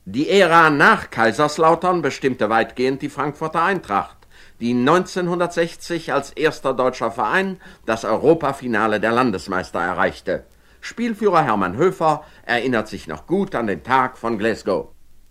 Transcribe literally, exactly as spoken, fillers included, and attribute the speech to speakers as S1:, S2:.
S1: Die Ära nach Kaiserslautern bestimmte weitgehend die Frankfurter Eintracht, die neunzehnhundertsechzig als erster deutscher Verein das Europafinale der Landesmeister erreichte. Spielführer Hermann Höfer erinnert sich noch gut an den Tag von Glasgow.